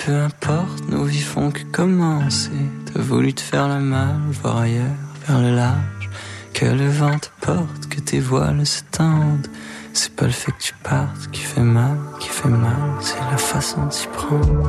peu importe, nos vies font que commencer. T'as voulu te faire le mal, voir ailleurs, vers le large. Que le vent te porte, que tes voiles se tendent. C'est pas le fait que tu partes qui fait mal, c'est la façon de s'y prendre.